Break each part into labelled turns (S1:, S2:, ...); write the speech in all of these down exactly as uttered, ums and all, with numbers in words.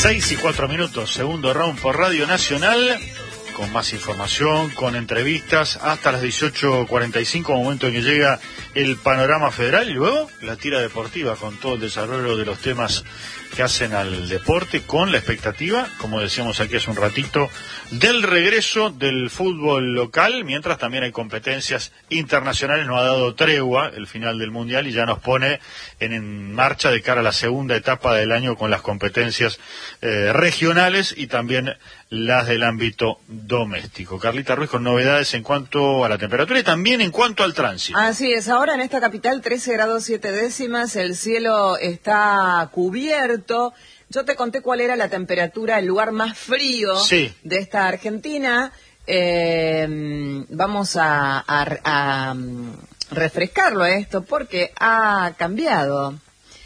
S1: Seis y cuatro minutos, segundo round por Radio Nacional, con más información, con entrevistas, hasta las dieciocho cuarenta y cinco, momento en que llega el panorama federal, y luego la tira deportiva, con todo el desarrollo de los temas que hacen al deporte, con la expectativa, como decíamos aquí hace un ratito, del regreso del fútbol local, mientras también hay competencias internacionales. No ha dado tregua el final del Mundial y ya nos pone en, en marcha de cara a la segunda etapa del año con las competencias eh, regionales y también las del ámbito doméstico. Carlita Ruiz con novedades en cuanto a la temperatura y también en cuanto al tránsito.
S2: Así es, ahora en esta capital trece grados siete décimas, el cielo está cubierto. Yo te conté cuál era la temperatura, el lugar más frío
S1: sí.
S2: de esta Argentina. Eh, vamos a, a, a refrescarlo esto porque ha cambiado.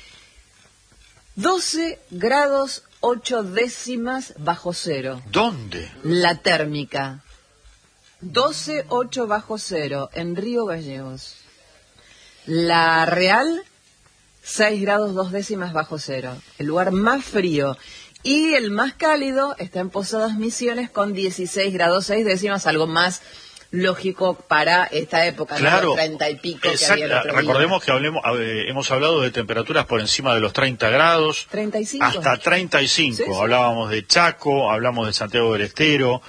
S2: doce grados ocho décimas bajo cero.
S1: ¿Dónde?
S2: La térmica. doce ocho bajo cero en Río Gallegos. La Real, seis grados dos décimas bajo cero. El lugar más frío. Y el más cálido está en Posadas Misiones con dieciséis grados seis décimas, algo más lógico para esta época,
S1: claro,
S2: ¿no? treinta y pico
S1: exacto,
S2: que había el otro
S1: recordemos
S2: día.
S1: que hablemos, eh, hemos hablado de temperaturas por encima de los treinta grados,
S2: treinta y cinco
S1: hasta treinta y cinco,
S2: sí, sí.
S1: Hablábamos de Chaco, hablamos de Santiago del Estero,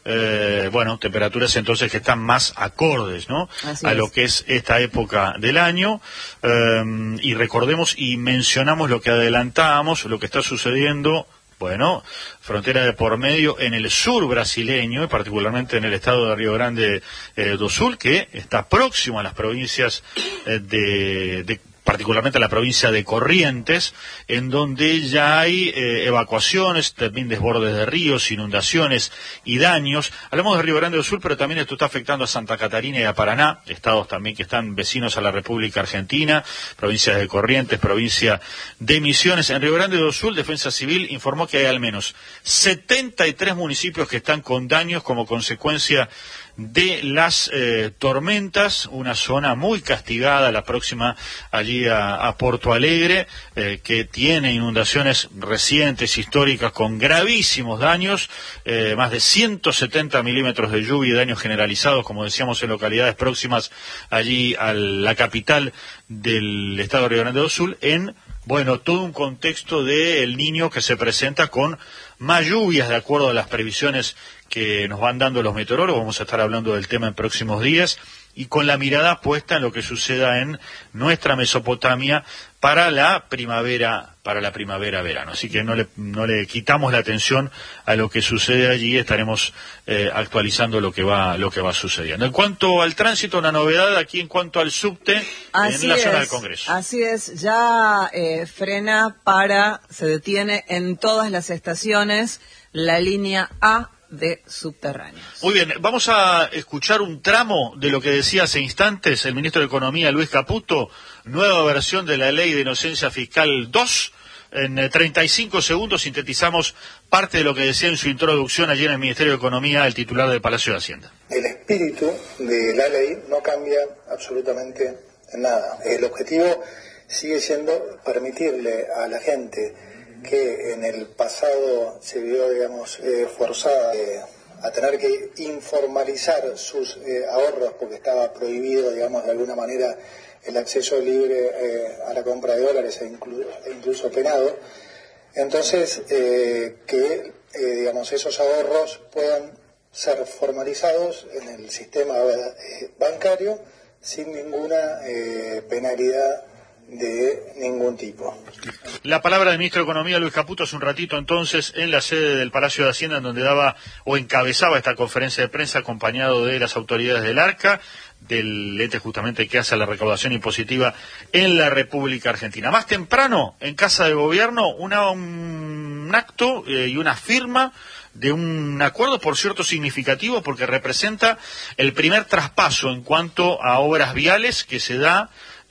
S1: eh, bueno, temperaturas entonces que están más acordes, ¿no?
S2: Así
S1: a
S2: es.
S1: lo que es esta época del año, eh, y recordemos y mencionamos lo que adelantábamos, lo que está sucediendo. Bueno, frontera de por medio en el sur brasileño, y particularmente en el estado de Río Grande eh, do Sul, que está próximo a las provincias eh, de, de, particularmente a la provincia de Corrientes, en donde ya hay eh, evacuaciones, también desbordes de ríos, inundaciones y daños. Hablamos de Río Grande do Sul, pero también esto está afectando a Santa Catarina y a Paraná, estados también que están vecinos a la República Argentina, provincias de Corrientes, provincia de Misiones. En Río Grande do Sul, Defensa Civil informó que hay al menos setenta y tres municipios que están con daños como consecuencia de las eh, tormentas, una zona muy castigada, la próxima allí a, a Porto Alegre, eh, que tiene inundaciones recientes, históricas, con gravísimos daños, eh, más de ciento setenta milímetros de lluvia y daños generalizados, como decíamos, en localidades próximas allí a la capital del estado de Río Grande do Sul, en, bueno, todo un contexto de El Niño que se presenta con más lluvias de acuerdo a las previsiones que nos van dando los meteorólogos. Vamos a estar hablando del tema en próximos días y con la mirada puesta en lo que suceda en nuestra Mesopotamia para la primavera, para la primavera-verano. Así que no le, no le quitamos la atención a lo que sucede allí, estaremos eh, actualizando lo que va, lo que va sucediendo. En cuanto al tránsito, una novedad aquí en cuanto al subte
S2: así
S1: en la
S2: es,
S1: zona del Congreso.
S2: Así es, ya eh, frena, para, se detiene en todas las estaciones la línea A de subterráneos.
S1: Muy bien, vamos a escuchar un tramo de lo que decía hace instantes el ministro de Economía, Luis Caputo, nueva versión de la Ley de Inocencia Fiscal dos. En treinta y cinco segundos sintetizamos parte de lo que decía en su introducción allí en el Ministerio de Economía el titular del Palacio de Hacienda.
S3: El espíritu de la ley no cambia absolutamente en nada. El objetivo sigue siendo permitirle a la gente que en el pasado se vio, digamos, eh, forzada eh, a tener que informalizar sus eh, ahorros porque estaba prohibido, digamos, de alguna manera el acceso libre eh, a la compra de dólares e, inclu e incluso penado. Entonces, eh, que, eh, digamos, esos ahorros puedan ser formalizados en el sistema eh, bancario sin ninguna eh, penalidad de ningún tipo.
S1: La palabra del ministro de Economía, Luis Caputo, hace un ratito entonces en la sede del Palacio de Hacienda, en donde daba o encabezaba esta conferencia de prensa acompañado de las autoridades del ARCA, del ente justamente que hace la recaudación impositiva en la República Argentina. Más temprano, en Casa de Gobierno, una, un acto eh, y una firma de un acuerdo, por cierto, significativo, porque representa el primer traspaso en cuanto a obras viales que se da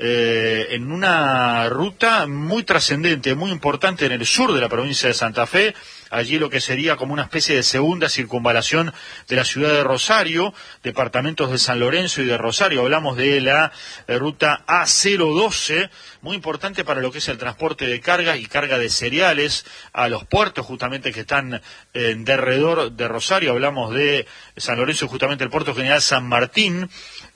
S1: Eh, en una ruta muy trascendente, muy importante en el sur de la provincia de Santa Fe, allí lo que sería como una especie de segunda circunvalación de la ciudad de Rosario, departamentos de San Lorenzo y de Rosario. Hablamos de la eh, ruta A cero doce, muy importante para lo que es el transporte de carga y carga de cereales a los puertos justamente que están en derredor de Rosario. Hablamos de San Lorenzo, justamente el puerto general San Martín.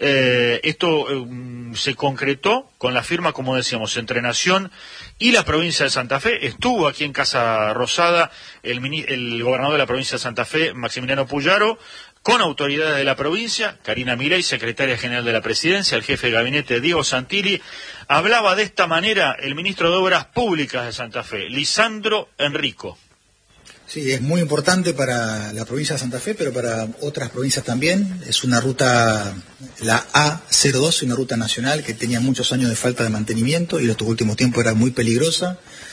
S1: Eh, esto eh, se concretó con la firma, como decíamos, entre Nación y la provincia de Santa Fe. Estuvo aquí en Casa Rosada el, el gobernador de la provincia de Santa Fe, Maximiliano Puyaro, con autoridades de la provincia, Karina Milei, secretaria general de la presidencia, el jefe de gabinete Diego Santilli. Hablaba de esta manera el ministro de Obras Públicas de Santa Fe, Lisandro Enrico.
S4: Sí, es muy importante para la provincia de Santa Fe, pero para otras provincias también. Es una ruta, la A cero doce, una ruta nacional que tenía muchos años de falta de mantenimiento y en estos últimos tiempos era muy peligrosa.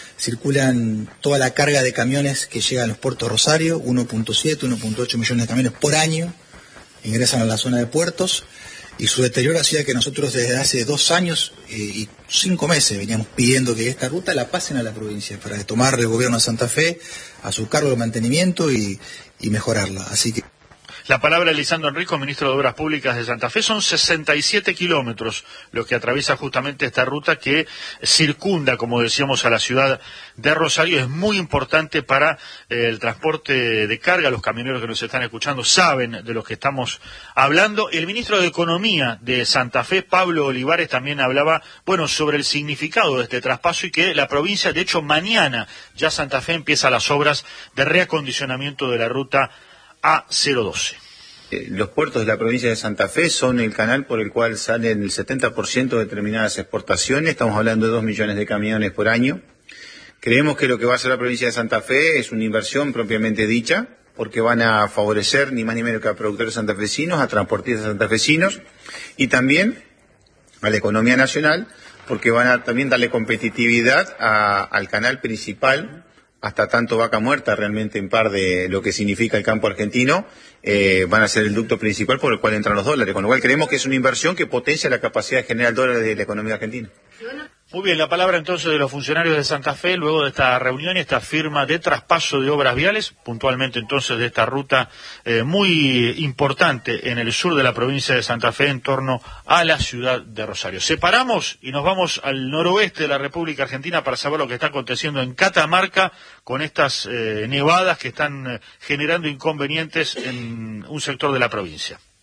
S4: Circulan toda la carga de camiones que llegan a los puertos de Rosario, uno punto siete, uno punto ocho millones de camiones por año, ingresan a la zona de puertos, y su deterioro hacía que nosotros desde hace dos años eh, y cinco meses veníamos pidiendo que esta ruta la pasen a la provincia para tomar el gobierno de Santa Fe a su cargo el mantenimiento y, y mejorarla. Así que
S1: la palabra de Lisandro Enrico, ministro de Obras Públicas de Santa Fe. Son sesenta y siete kilómetros los que atraviesa justamente esta ruta que circunda, como decíamos, a la ciudad de Rosario. Es muy importante para eh, el transporte de carga. Los camioneros que nos están escuchando saben de lo que estamos hablando. El ministro de Economía de Santa Fe, Pablo Olivares, también hablaba, bueno, sobre el significado de este traspaso y que la provincia, de hecho, mañana ya Santa Fe empieza las obras de reacondicionamiento de la ruta A cero doce.
S5: Los puertos de la provincia de Santa Fe son el canal por el cual salen el setenta por ciento de determinadas exportaciones. Estamos hablando de dos millones de camiones por año. Creemos que lo que va a hacer la provincia de Santa Fe es una inversión propiamente dicha, porque van a favorecer ni más ni menos que a productores santafesinos, a transportistas santafesinos y también a la economía nacional, porque van a también darle competitividad a, al canal principal, hasta tanto vaca muerta realmente en par de lo que significa el campo argentino, eh, van a ser el ducto principal por el cual entran los dólares, con lo cual creemos que es una inversión que potencia la capacidad de generar dólares de la economía argentina.
S1: Muy bien, la palabra entonces de los funcionarios de Santa Fe, luego de esta reunión y esta firma de traspaso de obras viales, puntualmente entonces de esta ruta eh, muy importante en el sur de la provincia de Santa Fe en torno a la ciudad de Rosario. Separamos y nos vamos al noroeste de la República Argentina para saber lo que está aconteciendo en Catamarca con estas eh, nevadas que están eh, generando inconvenientes en un sector de la provincia.